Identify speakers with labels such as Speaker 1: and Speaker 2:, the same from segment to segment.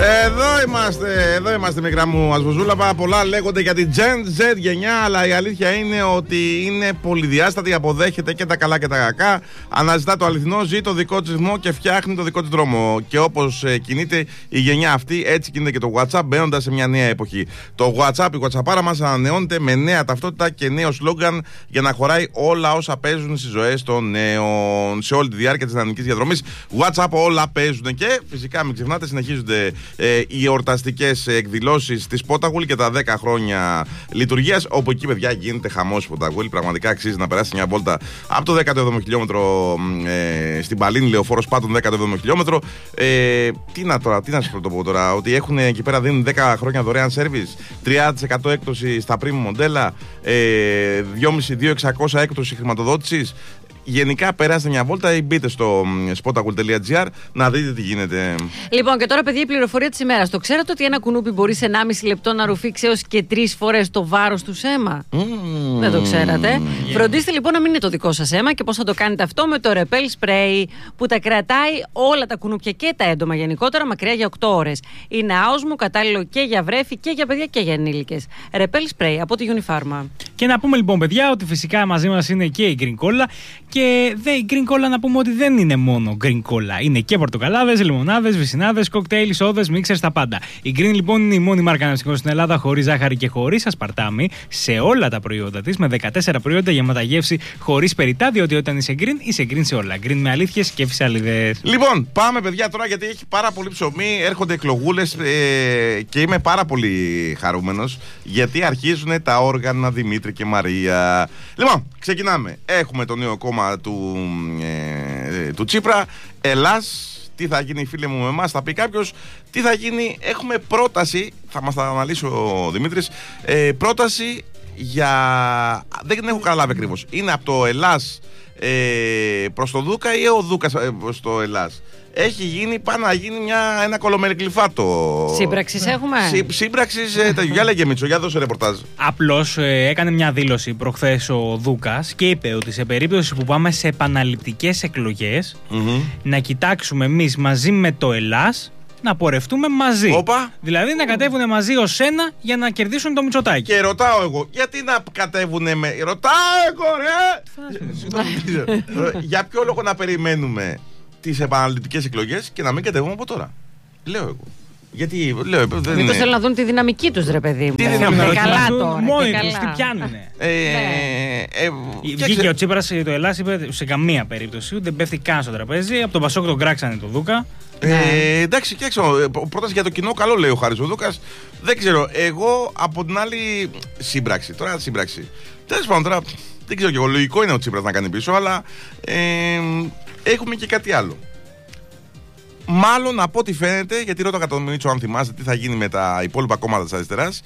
Speaker 1: Εδώ είμαστε μικρά μου ασβουζούλαπα. Πολλά λέγονται για την Gen Z γενιά, αλλά η αλήθεια είναι ότι είναι πολυδιάστατη, αποδέχεται και τα καλά και τα κακά. Αναζητά το αληθινό, ζει το δικό της ρυθμό και φτιάχνει το δικό της δρόμο. Και όπως κινείται η γενιά αυτή, έτσι κινείται και το WhatsApp, μπαίνοντας σε μια νέα εποχή. Το WhatsApp, η WhatsAppάρα μας ανανεώνεται με νέα ταυτότητα και νέο σλόγγαν για να χωράει όλα όσα παίζουν στις ζωές των νέων. Σε όλη τη διάρκεια της νεανικής διαδρομής, WhatsApp όλα παίζουν. Και φυσικά μην ξεχνάτε, συνεχίζονται οι εορταστικές εκδηλώσεις της Potagul και τα 10 χρόνια λειτουργίας. Όπου εκεί, παιδιά, γίνεται χαμός Potagul. Πραγματικά αξίζει να περάσει μια βόλτα από το 17ο χιλιόμετρο στην Παλίνη, Λεωφόρος Πάτων, 17ο χιλιόμετρο. Τι να σου το πω τώρα, ότι έχουν εκεί πέρα, δίνουν 10 χρόνια δωρεάν service, 30% έκπτωση στα premium μοντέλα, 2.500-2.600 έκπτωση χρηματοδότησης. Γενικά, περάστε μια βόλτα ή μπείτε στο spotagul.gr να δείτε τι γίνεται. Λοιπόν, και τώρα, παιδιά, η πληροφορία της ημέρας. Το ξέρατε ότι ένα κουνούπι μπορεί σε 1,5 λεπτό να ρουφήξει έως και 3 φορές το βάρος του σε αίμα? Δεν το ξέρατε. Φροντίστε λοιπόν να μην είναι το δικό σας αίμα. Και πώς θα το κάνετε αυτό? Με το Repel Spray, που τα κρατάει όλα τα κουνούπια και τα έντομα γενικότερα μακριά για 8 ώρες. Είναι άοσμο, κατάλληλο και για βρέφη και για παιδιά και για ενήλικες. Repel Spray από τη Unifarma. Και να πούμε λοιπόν, παιδιά, ότι φυσικά μαζί μας είναι και η Green Cola. Και η Green Cola, να πούμε ότι δεν είναι μόνο Green Cola. Είναι και πορτοκαλάδες, λιμονάδες, βυσσινάδες, κοκτέιλ, σόδες, μίξερ, τα πάντα. Η Green λοιπόν είναι η μόνη μάρκα αναψυκτικών στην Ελλάδα χωρίς ζάχαρη και χωρίς ασπαρτάμι σε όλα τα προϊόντα της, με 14 προϊόντα γεμάτα γεύση, χωρίς περιτά, διότι όταν είσαι Green σε όλα. Green με αλήθειες και φυσαλιδές. Λοιπόν, πάμε, παιδιά, τώρα, γιατί έχει πάρα πολύ ψωμί, έρχονται εκλογούλες και είμαι πάρα πολύ χαρούμενος, γιατί αρχίζουν τα όργανα Δημήτρη και Μαρία. Λοιπόν, ξεκινάμε. Έχουμε το νέο κόμμα του Τσίπρα. Ελλάς. Τι θα γίνει, φίλε μου, με εμάς, θα πει κάποιος. Τι θα γίνει, έχουμε πρόταση, θα μας τα αναλύσει ο Δημήτρης, πρόταση για... Δεν έχω καταλάβει ακριβώς. Είναι από το Ελλάς προς το Δούκα ή ο Δούκας προς το Ελλάς? Έχει γίνει, πάει να γίνει ένα κολομερικλιφάτο. Σύμπραξης έχουμε. Σύμπραξης, για λέγε Μίτσο, για δώσε ρεπορτάζ. Απλώς έκανε μια δήλωση προχθές ο Δούκας και είπε ότι σε περίπτωση που πάμε σε επαναληπτικές εκλογές, να κοιτάξουμε εμείς μαζί με το Ελλάς να πορευτούμε μαζί. Όπα. Δηλαδή να κατέβουν μαζί ως ένα για να κερδίσουν το Μητσοτάκι. Και ρωτάω εγώ, γιατί να κατέβουνε με. Ρωτάω εγώ, για ποιο λόγο να περιμένουμε τις επαναληπτικές εκλογές και να μην κατεβούμε από τώρα? Λέω εγώ. Γιατί λέω. Μήπως θέλουν να δουν τη δυναμική τους, ρε παιδί μου. Τι δυναμική? Καλά τώρα. Μόνοι τους, τι πιάνουνε. Βγήκε ο Τσίπρας, το Ελλάς, είπε σε καμία περίπτωση, δεν πέφτει καν στο τραπέζι. Από τον Πασόκ τον κράξανε το Δούκα. Εντάξει, και έξω. Πρόταση για το κοινό, καλό λέει ο Χάρης ο Δούκας. Δεν ξέρω. Εγώ από την άλλη. Σύμπραξη. Τώρα σύμπραξη. Τέλος πάντων, τώρα δεν ξέρω κι εγώ. Λογικό είναι ο Τσίπρας να κάνει πίσω, αλλά έχουμε και κάτι άλλο. Μάλλον από ό,τι φαίνεται, γιατί ρώταγα τον Μίτσο αν θυμάστε τι θα γίνει με τα υπόλοιπα κόμματα της αριστεράς.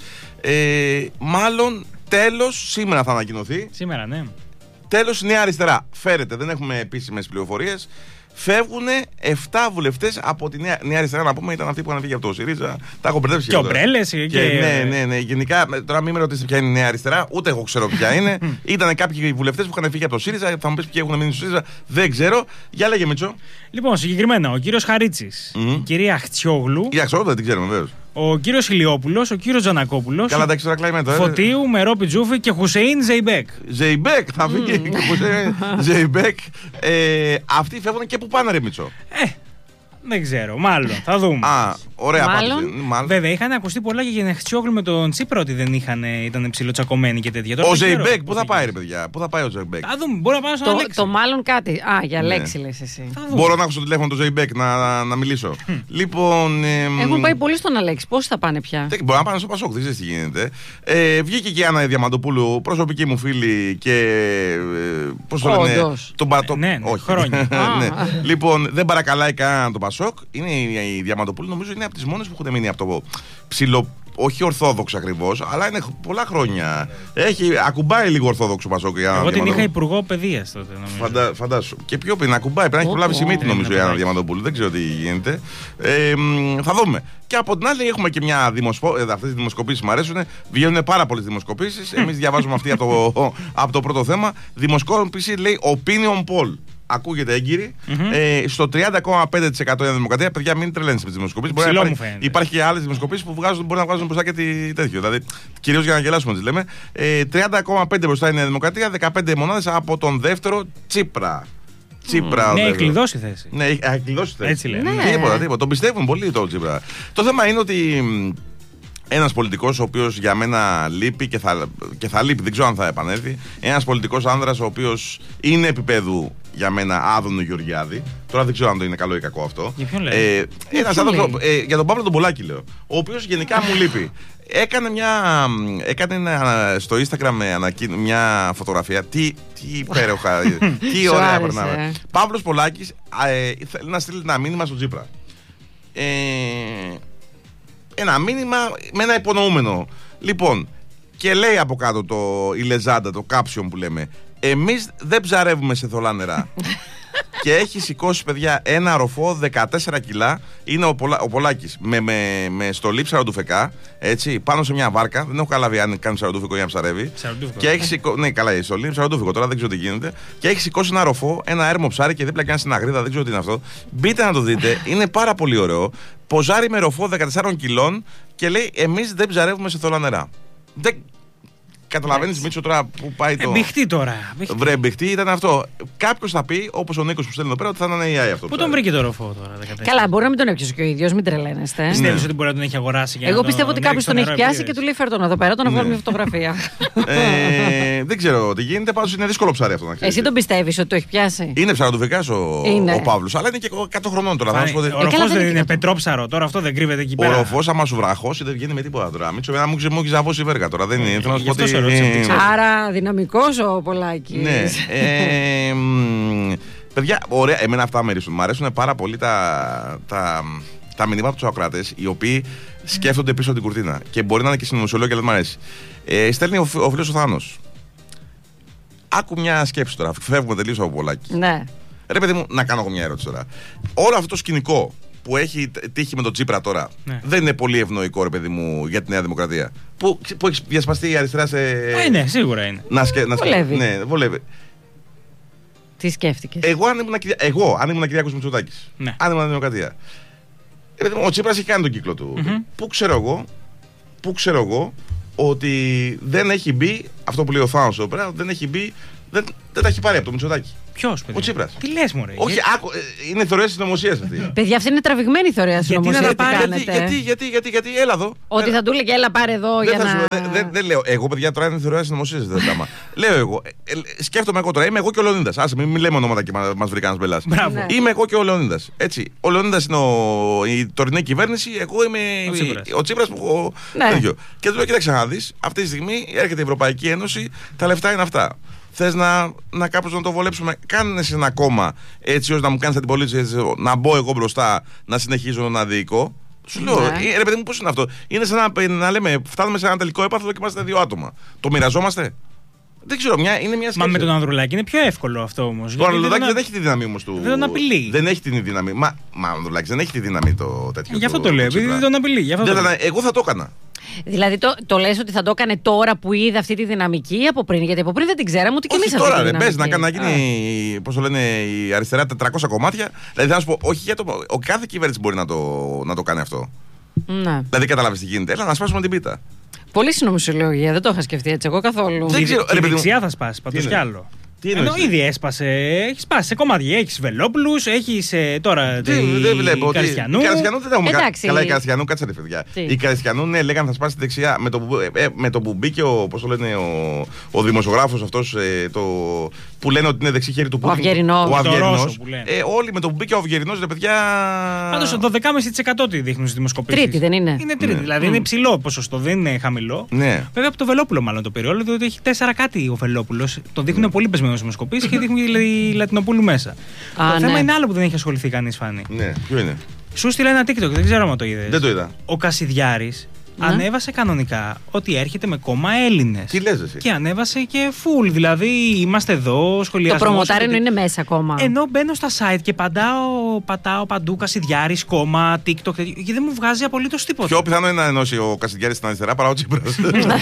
Speaker 1: Μάλλον τέλος σήμερα θα ανακοινωθεί. Σήμερα, ναι. Τέλος η Νέα Αριστερά. Φέρεται, δεν έχουμε επίσημες πληροφορίες. Φεύγουν 7 βουλευτές από τη Νέα Αριστερά. Να πούμε, ήταν αυτοί που είχαν φύγει από το ΣΥΡΙΖΑ. Τα έχω μπερδέψει. Και ομπρέλες. Ναι. Γενικά, τώρα μην με ρωτήσετε ποια είναι η Νέα Αριστερά, ούτε εγώ ξέρω ποια είναι. Ήταν κάποιοι βουλευτές που είχαν φύγει από το ΣΥΡΙΖΑ. Θα μου πεις ποιοι έχουν μείνει στο ΣΥΡΙΖΑ. Δεν ξέρω. Για λέγε Μίτσο. Λοιπόν, συγκεκριμένα ο κύριος Χαρίτσης, η κυρία Χτσιόγλου. Η Χτσιόγλου δεν την ξέρουμε, βέβαιως. Ο κύριος Ηλιόπουλος, ο κύριος Τζανακόπουλος. Καλά, εντάξει, τώρα κλάιμεντα. Φωτίου, Μερόπη Τζούφη και Χουσέιν Ζεϊμπέκ. Ζεϊμπέκ, θα φύγει και Χουσέιν Ζεϊμπέκ. Αυτοί φεύγουν και που πάνε, ρε Μίτσο? Δεν ξέρω, μάλλον. Θα δούμε. Ωραία, μάλλον. Βέβαια, είχαν ακουστεί πολλά και για να Χτσιόγλου με τον Τσίπρα ότι δεν ήταν ψιλοτσακωμένοι και τέτοια. Ο Ζεϊμπέκ, πού θα πάει, ρε παιδιά? Πού θα πάει ο Ζεϊμπέκ? Θα δούμε, μπορεί να πάει στον Αλέξη. Το μάλλον κάτι. Για λέξη λες εσύ. Μπορώ να έχω στο τηλέφωνο τον Ζεϊμπέκ να μιλήσω. Λοιπόν. Έχουν πάει πολύ στον Αλέξη. Πώς θα πάνε πια? Μπορεί να πάνε στο Πασόκ, δεν ξέρει τι γίνεται. Βγήκε και η Άννα Διαμαντοπούλου, προσωπική μου φίλη και. Πώς το λένε? Ναι, χρόνια. Λοιπόν, δεν παρακαλάει κανέναν τον Πασόκ. Είναι η Διαμαντοπούλου, νομίζω είναι από τις μόνες που έχουν μείνει από το ψηλό. Όχι ορθόδοξο ακριβώς, αλλά είναι πολλά χρόνια. Ακουμπάει λίγο ορθόδοξο Πασόκ. Εγώ την είχα υπουργό παιδείας τότε, νομίζω. Φαντάσου. Και πιο πριν ακουμπάει, πρέπει να έχει προλάβει σημείτη, νομίζω, η Άννα Διαμαντοπούλου. Δεν ξέρω τι γίνεται. Θα δούμε. Και από την άλλη, έχουμε και μια δημοσκόπηση. Αυτές οι δημοσκοπήσεις μου αρέσουν. Βγαίνουν πάρα πολλές δημοσκοπήσεις. Εμείς διαβάζουμε αυτή από το πρώτο θέμα. Δημοσκόπηση λέει Opinion Poll.
Speaker 2: ακούγεται έγκυρη. Στο 30,5% είναι δημοκρατία. Παιδιά, μην τρελαίνετε με τις δημοσκοπήσεις. Υπάρχει και άλλες δημοσκοπήσεις που μπορεί να βγάζουν μπροστά και τέτοιο. Δηλαδή, κυρίως για να γελάσουμε, τις λέμε. 30,5% μπροστά είναι η δημοκρατία, 15 μονάδες από τον δεύτερο Τσίπρα.
Speaker 3: Ναι, έχει κλειδώσει η θέση.
Speaker 2: Ναι, έχει κλειδώσει η θέση.
Speaker 3: Έτσι λένε.
Speaker 2: Τίποτα. Τον πιστεύουν πολύ το Τσίπρα. Το θέμα είναι ότι ένας πολιτικός ο οποίος για μένα λείπει και θα λείπει, δεν ξέρω αν θα επανέλθει. Ένας πολιτικός άνδρας ο οποίος είναι επίπεδου για μένα Άδωνο Γεωργιάδη. Τώρα δεν ξέρω αν το είναι καλό ή κακό αυτό.
Speaker 3: Για ποιον λέει?
Speaker 2: Για τον Παύλο τον Πολάκη λέω. Ο οποίος γενικά μου λείπει. Έκανε στο Instagram μια φωτογραφία. Τι υπέροχα. Τι ωραία περνάμε. Παύλος Πολάκης θέλει να στείλει ένα μήνυμα στον Τσίπρα. Ένα μήνυμα με ένα υπονοούμενο. Λοιπόν, και λέει από κάτω η λεζάντα, το caption που λέμε. Εμείς δεν ψαρεύουμε σε θολά νερά. Και έχει σηκώσει, παιδιά, ένα ροφό 14 κιλά. Είναι ο Πολάκης με στολή ψαροντουφεκά, έτσι, πάνω σε μια βάρκα. Δεν έχω καταλάβει αν κάνει ψαροντουφεκό ή αν ψαρεύει. Και έχει σηκώσει. Ναι, καλά, η στολή είναι ψαροντουφεκό, τώρα δεν ξέρω τι γίνεται. Και έχει σηκώσει ένα ροφό, ένα έρμο ψάρι και δίπλα κάνει συναγρίδα, δεν ξέρω τι είναι αυτό. Μπείτε να το δείτε, είναι πάρα πολύ ωραίο. Ποζάρι με ροφό 14 κιλών και λέει: εμείς δεν ψαρεύουμε σε θολά νερά. Καταλαβαίνεις, Μίτσο, τώρα που πάει το.
Speaker 3: Μπιχτή τώρα.
Speaker 2: Βρε, μπιχτή ήταν αυτό. Κάποιος θα πει, όπως ο Νίκος που στέλνει εδώ πέρα, ότι θα είναι AI αυτό.
Speaker 3: Πού τον βρήκε το ροφό τώρα, 14.
Speaker 4: Καλά, μπορεί να μην τον έπιασε και ο ίδιος, μην τρελαίνεστε.
Speaker 3: Πιστεύεις ότι μπορεί να τον έχει αγοράσει για να.
Speaker 4: Εγώ πιστεύω ότι κάποιος τον έχει πιάσει και του λέει: φέρ τον εδώ πέρα, τον να βγάλουμε μια φωτογραφία.
Speaker 2: Δεν ξέρω τι γίνεται, πάντως είναι δύσκολο ψάρι αυτό να ξέρεις.
Speaker 4: Εσύ τον πιστεύεις ότι το έχει πιάσει?
Speaker 2: Είναι ψαροντουφεκάς ο Παύλος, αλλά είναι και 100 χρονών τώρα.
Speaker 3: Ο ροφός δεν είναι πετρόψαρο, τώρα αυτό δεν κρύβεται εκεί πέρα.
Speaker 2: Ο ροφός, άμα σου βραχώσει, δεν βγαίνει με τίποτα τώρα. Μίτσο, μου έχει ζαβώσει η βέργα τώρα. Δεν είναι.
Speaker 4: Άρα δυναμικός ο Πολάκης.
Speaker 2: Ναι. Παιδιά, ωραία, εμένα αυτά με αρέσουν. Μ' αρέσουν πάρα πολύ τα μηνύματα από τους ακροατές, οι οποίοι σκέφτονται πίσω από την κουρτίνα. Και μπορεί να είναι και συνωμοσιολόγοι, αλλά δεν μ' αρέσει. Στέλνει ο φίλος ο Θάνος. Άκου μια σκέψη τώρα. Φεύγουμε τελείως από Πολάκη.
Speaker 4: Ναι.
Speaker 2: Ρε παιδί μου, να κάνω εγώ μια ερώτηση τώρα. Όλο αυτό το σκηνικό που έχει τύχει με τον Τσίπρα τώρα, ναι, δεν είναι πολύ ευνοϊκό, ρε παιδί μου, για τη Νέα Δημοκρατία? Που έχει διασπαστεί η αριστερά σε.
Speaker 3: Ναι, σίγουρα είναι.
Speaker 4: Βολεύει.
Speaker 2: Ναι, βολεύει.
Speaker 4: Τι σκέφτηκες?
Speaker 2: Εγώ, αν ήμουν Κυριάκος Μητσοτάκης,
Speaker 3: ναι,
Speaker 2: αν ήμουν Δημοκρατία, ο Τσίπρας έχει κάνει τον κύκλο του. Πού ξέρω εγώ ότι δεν έχει μπει αυτό που λέει ο Θάνος εδώ πέρα, δεν έχει μπει, δεν τα έχει πάρει από το Μητσοτάκη.
Speaker 3: Ποιος, παιδί?
Speaker 2: Ο Τσίπρας.
Speaker 3: Τι λες, μωρέ?
Speaker 2: Όχι, είναι θεωρία συνωμοσίας αυτή.
Speaker 4: Παιδιά, αυτή είναι τραβηγμένη θεωρία συνωμοσίας.
Speaker 2: Γιατί, έλα εδώ.
Speaker 4: Ότι θα του έλεγε, έλα πάρε εδώ για να.
Speaker 2: Δεν λέω. Εγώ, παιδιά, τώρα είναι θεωρία συνωμοσίας. Λέω εγώ. Σκέφτομαι εγώ τώρα. Είμαι εγώ και ο Λεωνίδας. Άσε, μην λέμε ονόματα και μας βρει κανένας μπελάς. Είμαι εγώ και ο Λεωνίδας. Έτσι. Ο Λεωνίδας είναι η τωρινή κυβέρνηση. Εγώ είμαι ο Τσίπρας που έχω. Και του λέω, κοίταξε να δεις. Αυτή τη στιγμή έρχεται η Ευρωπαϊκή Ένωση. Τα λεφτά είναι αυτά. Θες να κάπως να το βολέψουμε? Κάνε εσύ ένα κόμμα έτσι ώστε να μου κάνεις αντιπολίτευση, να μπω εγώ μπροστά, να συνεχίζω να διοικώ. Σου λέω, ρε παιδί μου, πώς είναι αυτό? Είναι σαν να λέμε, φτάνουμε σε ένα τελικό έπαθλο και είμαστε 2 άτομα. Το μοιραζόμαστε? Δεν ξέρω, είναι μια σκέψη.
Speaker 3: Μα με τον Ανδρουλάκη είναι πιο εύκολο αυτό όμως.
Speaker 2: Ο Ανδρουλάκης δεν έχει τη δύναμη όμως του.
Speaker 3: Δεν τον απειλεί.
Speaker 2: Δεν έχει την δύναμη. Μα ο Ανδρουλάκης δεν έχει τη δύναμη το τέτοιο.
Speaker 3: Γι' αυτό το λέω, επειδή δεν τον απειλεί.
Speaker 2: Εγώ θα το έκανα.
Speaker 4: Δηλαδή το λες ότι θα το έκανε τώρα που είδε αυτή τη δυναμική ή από πριν? Γιατί από πριν δεν την ξέραμε ούτε κι εμείς αυτή τη δυναμική.
Speaker 2: Τώρα ρε, πες να γίνει, πώς το λένε, η αριστερά 400 κομμάτια. Δηλαδή θα σου πω, όχι για κάθε κυβέρνηση μπορεί να το κάνει αυτό.
Speaker 4: Ναι.
Speaker 2: Δηλαδή καταλάβεις τι γίνεται. Έλα να σπάσουμε την πίτα.
Speaker 4: Πολύ συνωμοσιολογία, δεν το είχα σκεφτεί έτσι εγώ καθόλου.
Speaker 3: Δεν ξέρω, η δεξιά θα σπάσει, πάντως κι άλλο. Ενώ ήδη έσπασε, έχει σπάσει σε κομμάτια. Έχει Βελόπουλους, έχει τώρα.
Speaker 2: Δεν βλέπω.
Speaker 4: Καριστιανού.
Speaker 2: Η Καριστιανού δεν έχουμε κάνει. Καλά, η Καριστιανού, κάτσε ρε παιδιά. Η Καριστιανού, ναι, λέγανε θα σπάσει τη δεξιά. Με το που μπήκε ο δημοσιογράφος αυτός που λένε ότι είναι δεξί χέρι του Πούτιν.
Speaker 4: Ο
Speaker 2: Αυγερινός. Όλοι με το που μπήκε ο Αυγερινός, ρε παιδιά.
Speaker 3: Πάντως το 12,5% τη δείχνουν στις δημοσκοπήσεις.
Speaker 4: Τρίτη δεν είναι?
Speaker 3: Είναι τρίτη, δηλαδή είναι υψηλό ποσοστό, δεν είναι χαμηλό. Βέβαια από το Βελόπουλο μάλλον το πήρε, διότι έχει 4 κάτι ο Βελόπουλος. Το δείχνουν πολύ πεσμένο στις δημοσκοπήσεις και δείχνουν και η Λατινοπούλου μέσα. Το θέμα είναι άλλο που δεν έχει ασχοληθεί κανείς, Φάνη.
Speaker 2: Ναι, ποιο είναι?
Speaker 3: Σου στείλα ένα TikTok, δεν ξέρω αν το είδες.
Speaker 2: Δεν το είδα.
Speaker 3: Ο Κασιδιάρης ανέβασε κανονικά ότι έρχεται με κόμμα Έλληνες.
Speaker 2: Τι λες εσύ?
Speaker 3: Και ανέβασε και full. Δηλαδή είμαστε εδώ, σχολιασμός.
Speaker 4: Το προμοτάριο είναι μέσα ακόμα.
Speaker 3: Ενώ μπαίνω στα site και πατάω παντού Κασιδιάρης, κόμμα, TikTok, και δεν μου βγάζει απολύτως τίποτα.
Speaker 2: Πιο πιθανό είναι να ενώσει ο Κασιδιάρης στην αριστερά παρά ο Τσίπρας.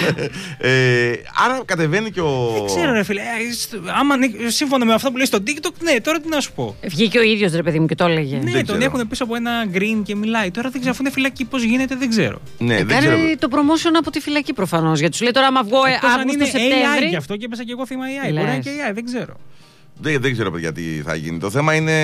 Speaker 2: Άρα κατεβαίνει και ο.
Speaker 3: Δεν ξέρω, ρε φίλε. Άμα σύμφωνα με αυτό που λέει στο TikTok, ναι, τώρα τι να σου πω.
Speaker 4: Βγήκε ο ίδιος, ρε παιδί μου, και το έλεγε.
Speaker 3: Ναι, τον έχουν πίσω από ένα green και μιλάει. Τώρα δεν ξέρω, αφού είναι φυλακή, πώς γίνεται, δεν ξέρω.
Speaker 2: Ναι,
Speaker 4: κάνει το promotion από τη φυλακή προφανώς. Γιατί σου λέει τώρα, άμα βγω Αύγουστο Σεπτέμβρη.
Speaker 3: AI γι' αυτό και έπεσα και εγώ θύμα AI. Μπορεί να είναι και AI, δεν ξέρω.
Speaker 2: Δεν ξέρω, παιδιά, τι θα γίνει. Το θέμα είναι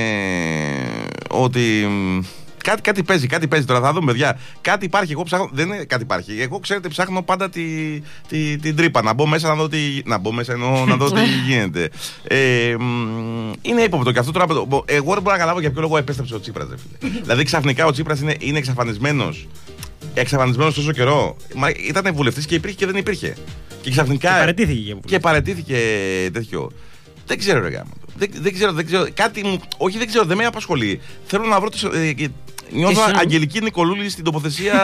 Speaker 2: ότι. Κάτι παίζει τώρα, θα δούμε, παιδιά. Κάτι υπάρχει. Εγώ ψάχνω. Δεν είναι κάτι υπάρχει. Εγώ, ξέρετε, ψάχνω πάντα την τρύπα. Να μπω μέσα να δω τι. Να μπω μέσα εννοώ να δω τι γίνεται. Είναι ύποπτο και αυτό τώρα. Εγώ δεν μπορώ να καταλάβω για ποιο λόγο επέστρεψε ο Τσίπρας. Δηλαδή, ξαφνικά ο Τσίπρας είναι εξαφανισμένος. Εξαφανισμένος τόσο καιρό. Ήταν βουλευτής και υπήρχε και δεν υπήρχε. Και ξαφνικά. Και παραιτήθηκε τέτοιο. Δεν ξέρω, ρε γάμο. Δεν ξέρω. Κάτι μου. Όχι, δεν ξέρω, δεν με απασχολεί. Θέλω να βρω. Νιώθω Αγγελική Νικολούλη στην τοποθεσία.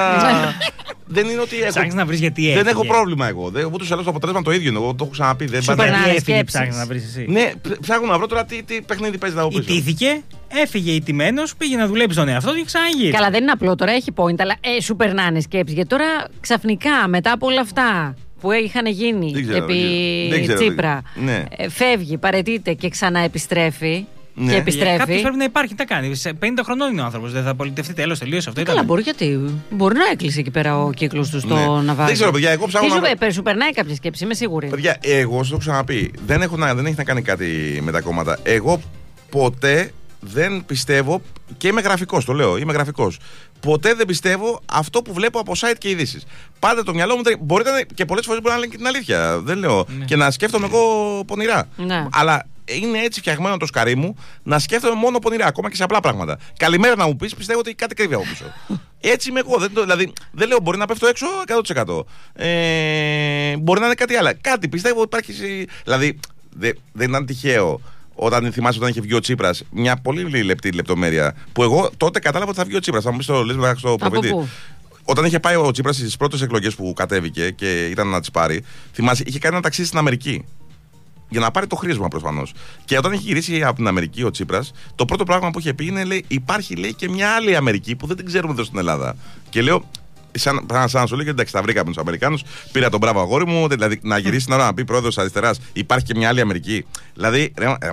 Speaker 2: Δεν είναι ότι.
Speaker 3: Ψάχνεις να βρεις γιατί
Speaker 2: δεν έχω πρόβλημα εγώ. Ούτως ή άλλως το αποτέλεσμα το ίδιο είναι. Εγώ το έχω ξαναπεί. Δεν
Speaker 3: ψάχνεις να βρεις εσύ.
Speaker 2: Ναι, ψάχνω να βρω τώρα τι παιχνίδι παίζει να πω.
Speaker 3: Ιτήθηκε, έφυγε ηττημένος, πήγε να δουλέψει τον εαυτό του και ξαναγύρισε.
Speaker 4: Καλά, δεν είναι απλό τώρα, έχει point, αλλά σου περνάνε σκέψεις. Γιατί τώρα ξαφνικά μετά από όλα αυτά που είχαν γίνει επί Τσίπρα, φεύγει, παραιτείται και ξαναεπιστρέφει.
Speaker 2: Ναι.
Speaker 4: Και επιστρέφει.
Speaker 3: Κάποιος πρέπει να υπάρχει, τι κάνει. Σε 50 χρονών είναι ο άνθρωπος, δεν θα πολιτευτεί τέλος, τελείωσε αυτό.
Speaker 4: Καλά, μπορεί, γιατί. Μπορεί να έκλεισε εκεί πέρα ο κύκλος του στο να βάζει.
Speaker 2: Δεν ξέρω, παιδιά, εγώ ψάχνω.
Speaker 4: Σου περνάει κάποια σκέψη, είμαι σίγουρη.
Speaker 2: Παιδιά, εγώ σου το έχω ξαναπεί. Δεν έχει να κάνει κάτι με τα κόμματα. Εγώ ποτέ δεν πιστεύω. Και είμαι γραφικός, το λέω. Είμαι γραφικός. Ποτέ δεν πιστεύω αυτό που βλέπω από site και ειδήσεις. Πάντα το μυαλό μου μπορεί να, και πολλές φορές μπορεί να λένε και την αλήθεια. Δεν λέω. Ναι. Και να σκέφτομαι εγώ πονηρά. Ναι. Αλλά είναι έτσι φτιαγμένο το σκαρί μου να σκέφτομαι μόνο πονηρά, ακόμα και σε απλά πράγματα. Καλημέρα να μου πεις, πιστεύω ότι κάτι κρύβει από πίσω. Έτσι είμαι εγώ. Δηλαδή, δεν λέω μπορεί να πέφτω έξω 100%. Μπορεί να είναι κάτι άλλο. Κάτι πιστεύω ότι υπάρχει. Δηλαδή, δεν ήταν τυχαίο. Όταν θυμάσαι όταν είχε βγει ο Τσίπρας, μια πολύ λεπτή λεπτομέρεια που εγώ τότε κατάλαβα ότι θα βγει ο Τσίπρας. Θα μου πει το λες στο προφητή. Όταν είχε πάει ο Τσίπρας στις πρώτες εκλογές που κατέβηκε και ήταν να τις πάρει, θυμάσαι, είχε κάνει ένα ταξίδι στην Αμερική. Για να πάρει το χρήσμα προφανώς. Και όταν είχε γυρίσει από την Αμερική ο Τσίπρας, το πρώτο πράγμα που είχε πει είναι: λέει, υπάρχει, λέει, και μια άλλη Αμερική που δεν την ξέρουμε εδώ στην Ελλάδα. Και λέω. Σαν να σου λέει και εντάξει, τα βρήκαμε τους Αμερικάνους. Πήρα τον μπράβο αγόρι μου. Δηλαδή να γυρίσει την ώρα να πει πρόεδρος αριστεράς, υπάρχει και μια άλλη Αμερική. Δηλαδή.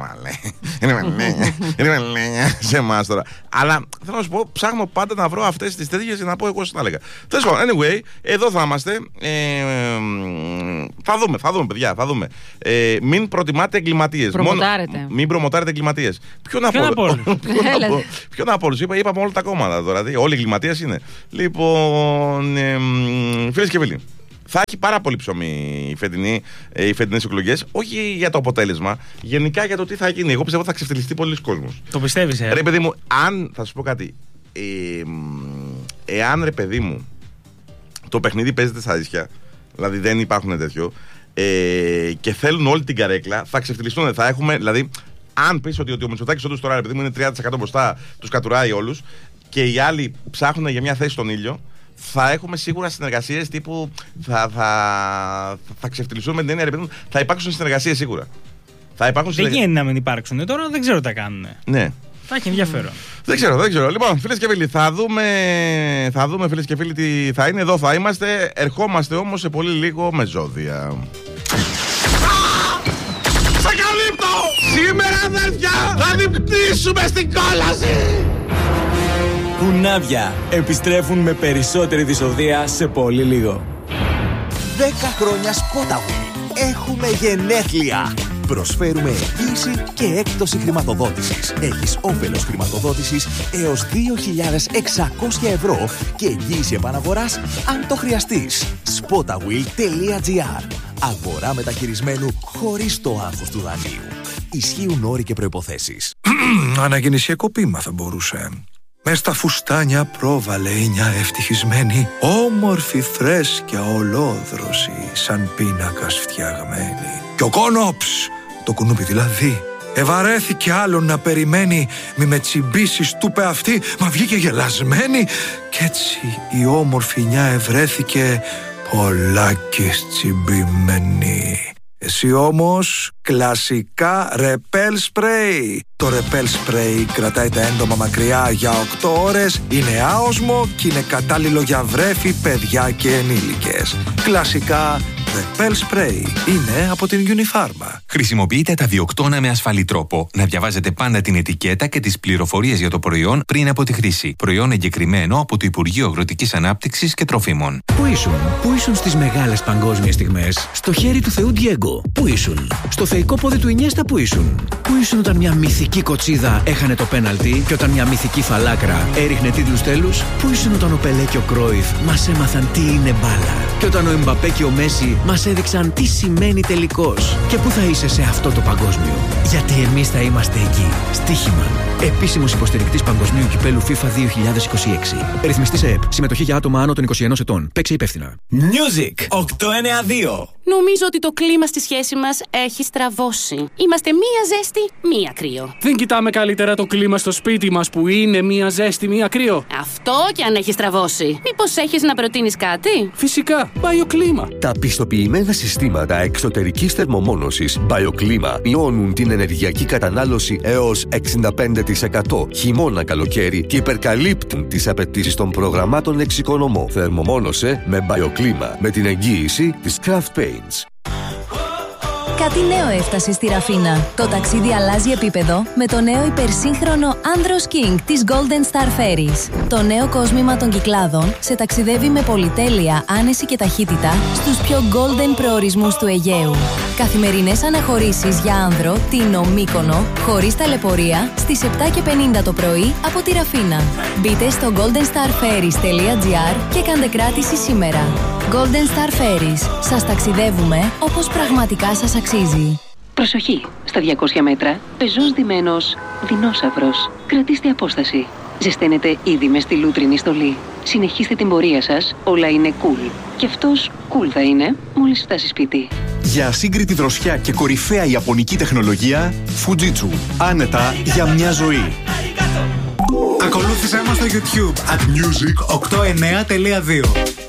Speaker 2: Σε εμάς τώρα. Αλλά θέλω να σου πω, ψάχνω πάντα να βρω αυτές τις τέτοιες για να πω εγώ σας τα έλεγα. Τέλος πάντων, anyway, εδώ θα είμαστε. Θα δούμε, παιδιά, θα δούμε. Μην προτιμάτε εγκληματίες. Μην προμοτάρετε εγκληματίες. Ποιον από όλους. Είπαμε όλα τα κόμματα τώρα. Όλοι οι εγκληματίες είναι. Λοιπόν. Φίλες και φίλοι, θα έχει πάρα πολύ ψωμί οι φετινές εκλογές. Όχι για το αποτέλεσμα, γενικά για το τι θα γίνει. Εγώ πιστεύω ότι θα ξεφτυλιστεί πολλοί κόσμος.
Speaker 3: Το πιστεύεις,
Speaker 2: Ρε παιδί μου, αν θα σου πω κάτι, εάν ρε παιδί μου το παιχνίδι παίζεται στα ίσια, δηλαδή δεν υπάρχουν τέτοιο, και θέλουν όλη την καρέκλα, θα ξεφτυλιστούν. Θα έχουμε, δηλαδή, αν πεις ότι ο Μητσοτάκης όντως τώρα, ρε παιδί μου, είναι 30% μπροστά, τους κατουράει όλους, και οι άλλοι ψάχνουν για μια θέση στον ήλιο, θα έχουμε σίγουρα συνεργασίες τύπου. Θα ξεφτυλιστούν με την έννοια, ρε παιδί μου, θα υπάρξουν συνεργασίες σίγουρα.
Speaker 3: Δεν γίνεται να μην υπάρξουν. Τώρα δεν ξέρω τι θα κάνουν.
Speaker 2: Ναι.
Speaker 3: Θα έχει ενδιαφέρον.
Speaker 2: Δεν ξέρω. Λοιπόν, φίλες και φίλοι, θα δούμε φίλες και φίλοι τι θα είναι. Εδώ θα είμαστε. Ερχόμαστε όμως σε πολύ λίγο με ζώδια. Σε καλύπτω! Σήμερα, αδέρφια, θα διπτήσουμε στην κόλαση!
Speaker 5: Κουνάβια επιστρέφουν με περισσότερη δυσοδεία σε πολύ λίγο.
Speaker 6: 10 χρόνια Spotaway. Έχουμε γενέθλια. Προσφέρουμε εγγύηση και έκπτωση χρηματοδότησης. Έχεις όφελος χρηματοδότησης έως 2.600 ευρώ και εγγύηση επαναγοράς αν το χρειαστείς. Spotaway.gr. Αγορά μεταχειρισμένου χωρίς το άγχος του δανείου. Ισχύουν όροι και προϋποθέσεις.
Speaker 7: Αναγεννησιακό ποίημα θα μπορούσε. Μες στα φουστάνια πρόβαλε η νιά ευτυχισμένη, όμορφη, φρέσκια, ολόδρωση, σαν πίνακας φτιαγμένη. Και ο κόνοψ, το κουνούπι δηλαδή, Ευαρέθηκε άλλον να περιμένει. Μη με τσιμπήσεις, του είπε αυτή, μα βγήκε γελασμένη. Κι έτσι η όμορφη νιά ευρέθηκε πολλάκις τσιμπημένη. Εσύ όμως κλασικά ρεπέλ σπρέι. Το ρεπέλ σπρέι κρατάει τα έντομα μακριά για 8 ώρες, είναι άοσμο και είναι κατάλληλο για βρέφη, παιδιά και ενήλικες. Κλασικά ρεπέλ σπρέι είναι από την Unifarma.
Speaker 8: Χρησιμοποιείτε τα διοκτώνα με ασφαλή τρόπο. Να διαβάζετε πάντα την ετικέτα και τις πληροφορίες για το προϊόν πριν από τη χρήση. Προϊόν εγκεκριμένο από το Υπουργείο Αγροτικής Ανάπτυξης και Τροφίμων.
Speaker 9: Πού ήσουν στις μεγάλες παγκόσμιες στιγμές? Στο χέρι του Θεού Ντιέγκο. Πού ήσουν? Στο θεϊκό πόδι του Ινιέστα. Πού ήσουν? Πού ήσουν όταν μια μυθική κοτσίδα έχανε το πέναλτι και όταν μια μυθική φαλάκρα έριχνε τίτλους τέλους? Πού ήσουν όταν ο Πελέ και ο Κρόιφ μας έμαθαν τι είναι μπάλα? Και όταν ο Εμπαπέ και ο Μέση μας έδειξαν τι σημαίνει τελικός? Και πού θα είσαι σε αυτό το παγκόσμιο? Γιατί εμείς θα είμαστε εκεί. Στοίχημα. Επίσημος υποστηρικτής Παγκοσμίου Κυπέλου FIFA 2026. Ρυθμιστής ΕΕΠ. Συμμετοχή για άτομα άνω των 21 ετών. Παίξε υπεύθυνα.
Speaker 5: Music 892.
Speaker 10: Νομίζω ότι το κλίμα στη σχέση μας έχει στραβώσει. Είμαστε μία ζέστη, μία κρύο.
Speaker 11: Δεν κοιτάμε καλύτερα το κλίμα στο σπίτι μας που είναι μία ζέστη, μία κρύο?
Speaker 10: Αυτό κι αν έχει στραβώσει. Μήπως έχεις να προτείνεις κάτι?
Speaker 11: Φυσικά, BioClima.
Speaker 12: Τα πιστοποιημένα συστήματα εξωτερικής θερμομόνωσης BioClima μειώνουν την ενεργειακή κατανάλωση έως 65% χειμώνα-καλοκαίρι και υπερκαλύπτουν τις απαιτήσεις των προγραμμάτων εξοικονομώ. Θερμομόνωσε με BioClima με την εγγύηση της Craft Paints.
Speaker 13: Κάτι νέο έφτασε στη Ραφίνα. Το ταξίδι αλλάζει επίπεδο με το νέο υπερσύγχρονο Andros King της Golden Star Ferries. Το νέο κόσμημα των Κυκλάδων σε ταξιδεύει με πολυτέλεια, άνεση και ταχύτητα στους πιο golden προορισμούς του Αιγαίου. Καθημερινές αναχωρήσεις για άνδρο, Τίνο, Μύκονο, χωρίς ταλαιπωρία, στις 7:50 το πρωί από τη Ραφίνα. Μπείτε στο goldenstarferries.gr και κάντε κράτηση σήμερα. Golden Star Ferries. Σας ταξιδεύουμε όπως πραγματικά σας αξίζει.
Speaker 10: Προσοχή! Στα 200 μέτρα, πεζός ντυμένος δεινόσαυρος. Κρατήστε απόσταση. Ζεσταίνετε ήδη με στη λούτρινη στολή. Συνεχίστε την πορεία σας, όλα είναι cool. Και αυτός cool θα είναι μόλις φτάσει σπίτι.
Speaker 14: Για ασύγκριτη δροσιά και κορυφαία ιαπωνική τεχνολογία, Fujitsu. Άνετα για μια ζωή.
Speaker 15: Ακολούθησέ μας στο YouTube @music892.